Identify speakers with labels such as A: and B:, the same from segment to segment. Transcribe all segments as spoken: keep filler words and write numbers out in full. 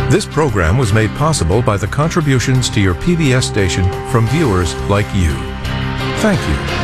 A: This program was made possible by the contributions to your P B S station from viewers like you. Thank you.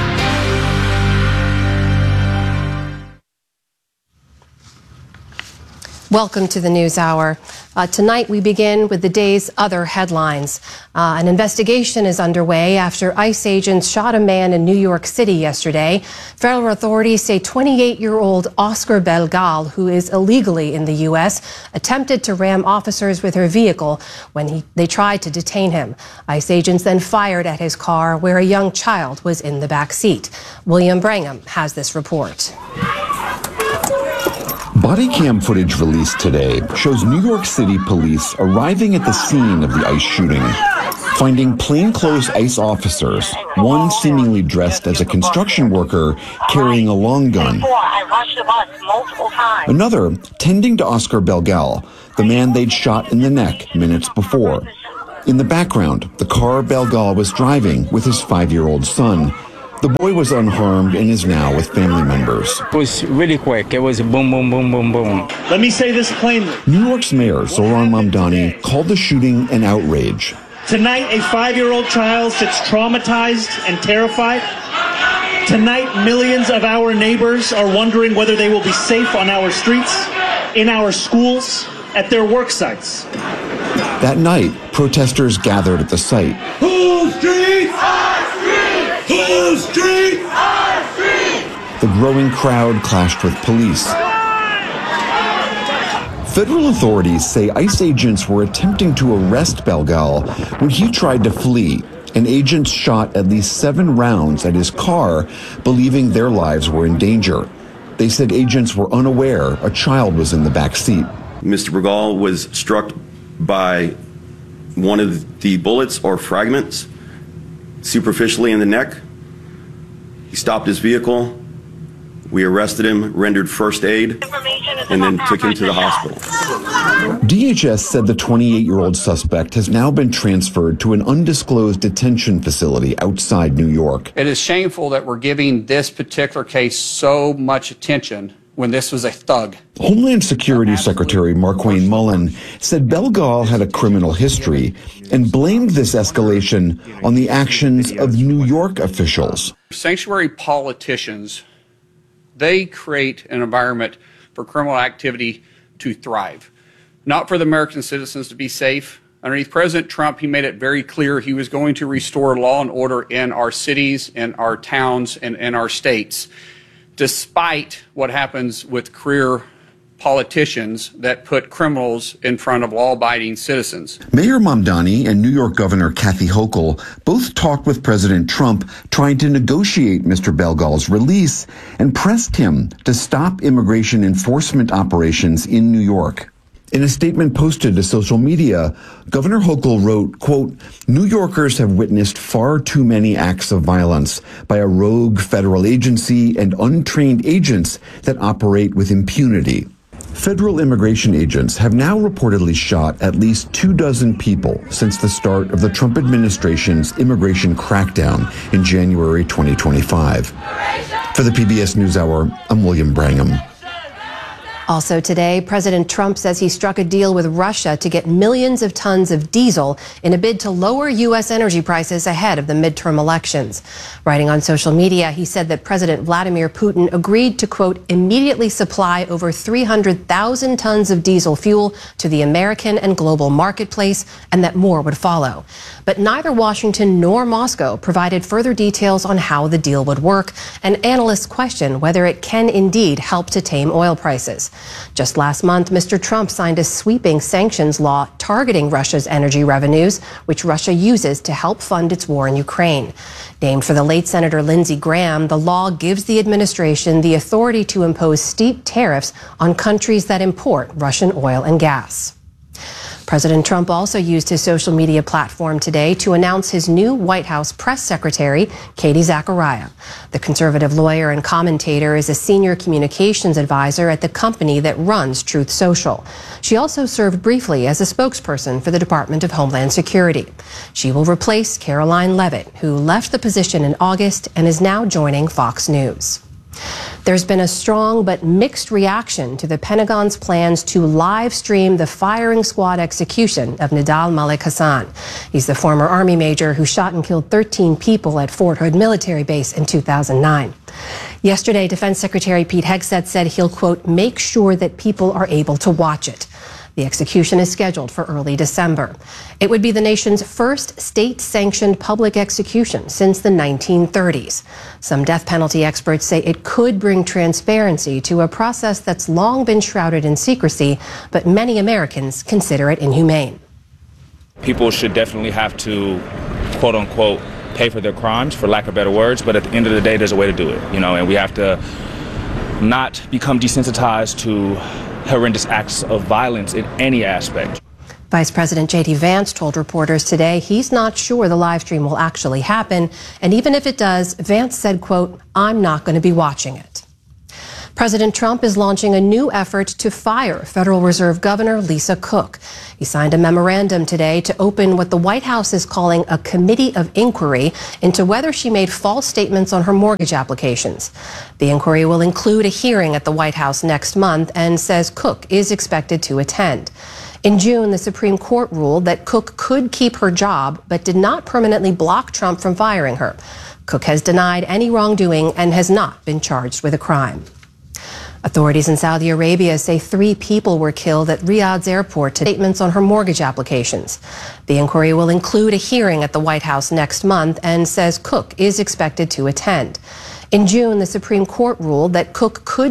B: Welcome to the News Hour. Uh, tonight we begin with the day's other headlines. Uh, an investigation is underway after ICE agents shot a man in New York City yesterday. Federal authorities say twenty-eight-year-old Oscar Belgal, who is illegally in the U S, attempted to ram officers with her vehicle when he, they tried to detain him. ICE agents then fired at his car where a young child was in the back seat. William Brangham has this report.
C: Body cam footage released today shows New York City police arriving at the scene of the ICE shooting, finding plainclothes ICE officers, one seemingly dressed as a construction worker carrying a long gun, another tending to Oscar Belgal, the man they'd shot in the neck minutes before. In the background, the car Belgal was driving with his five-year-old son. The boy was unharmed and is now with family members.
D: It was really quick. It was a boom, boom, boom, boom, boom.
E: Let me say this plainly.
C: New York's Mayor Zohran Mamdani called the shooting an outrage.
E: Tonight, a five-year-old child sits traumatized and terrified. Tonight, millions of our neighbors are wondering whether they will be safe on our streets, in our schools, at their work sites.
C: That night, protesters gathered at the site.
F: Whose streets? Our streets! Whose streets? Our streets!
C: The growing crowd clashed with police. Federal authorities say ICE agents were attempting to arrest Belgal when he tried to flee, and agents shot at least seven rounds at his car, believing their lives were in danger. They said agents were unaware a child was in the back seat.
G: Mister Belgal was struck by one of the bullets or fragments superficially in the neck. He stopped his vehicle. We arrested him, rendered first aid, and then took him to the hospital.
C: D H S said the twenty-eight-year-old suspect has now been transferred to an undisclosed detention facility outside New York.
H: It is shameful that we're giving this particular case so much attention when this was a thug.
C: Homeland Security Secretary Markwayne Mullin said Belgal had a criminal history and blamed this escalation on the actions of New York officials.
H: Sanctuary politicians, they create an environment for criminal activity to thrive, not for the American citizens to be safe. Underneath President Trump, he made it very clear he was going to restore law and order in our cities, in our towns, and in our states, despite what happens with career politicians that put criminals in front of law-abiding citizens.
C: Mayor Mamdani and New York Governor Kathy Hochul both talked with President Trump trying to negotiate Mister Belgal's release and pressed him to stop immigration enforcement operations in New York. In a statement posted to social media, Governor Hochul wrote, quote, "New Yorkers have witnessed far too many acts of violence by a rogue federal agency and untrained agents that operate with impunity." Federal immigration agents have now reportedly shot at least two dozen people since the start of the Trump administration's immigration crackdown in January twenty twenty-five. For the P B S NewsHour, I'm William Brangham.
B: Also today, President Trump says he struck a deal with Russia to get millions of tons of diesel in a bid to lower U S energy prices ahead of the midterm elections. Writing on social media, he said that President Vladimir Putin agreed to, quote, immediately supply over three hundred thousand tons of diesel fuel to the American and global marketplace, and that more would follow. But neither Washington nor Moscow provided further details on how the deal would work, and analysts question whether it can indeed help to tame oil prices. Just last month, Mister Trump signed a sweeping sanctions law targeting Russia's energy revenues, which Russia uses to help fund its war in Ukraine. Named for the late Senator Lindsey Graham, the law gives the administration the authority to impose steep tariffs on countries that import Russian oil and gas. President Trump also used his social media platform today to announce his new White House press secretary, Katie Zachariah. The conservative lawyer and commentator is a senior communications advisor at the company that runs Truth Social. She also served briefly as a spokesperson for the Department of Homeland Security. She will replace Caroline Leavitt, who left the position in August and is now joining Fox News. There's been a strong but mixed reaction to the Pentagon's plans to live stream the firing squad execution of Nidal Malik Hasan. He's the former Army major who shot and killed thirteen people at Fort Hood military base in two thousand nine. Yesterday, Defense Secretary Pete Hegseth said he'll, quote, make sure that people are able to watch it. The execution is scheduled for early December. It would be the nation's first state-sanctioned public execution since the nineteen thirties. Some death penalty experts say it could bring transparency to a process that's long been shrouded in secrecy, but many Americans consider it inhumane.
I: People should definitely have to, quote unquote, pay for their crimes, for lack of better words, but at the end of the day, there's a way to do it, you know, and we have to not become desensitized to horrendous acts of violence in any aspect.
B: Vice President J D Vance told reporters today he's not sure the live stream will actually happen, and even if it does, Vance said, quote, I'm not going to be watching it. President Trump is launching a new effort to fire Federal Reserve Governor Lisa Cook. He signed a memorandum today to open what the White House is calling a committee of inquiry into whether she made false statements on her mortgage applications. The inquiry will include a hearing at the White House next month and says Cook is expected to attend. In June, the Supreme Court ruled that Cook could keep her job but did not permanently block Trump from firing her. Cook has denied any wrongdoing and has not been charged with a crime. Authorities in Saudi Arabia say three people were killed at Riyadh's airport to statements on her mortgage applications. The inquiry will include a hearing at the White House next month and says Cook is expected to attend. In June, the Supreme Court ruled that Cook could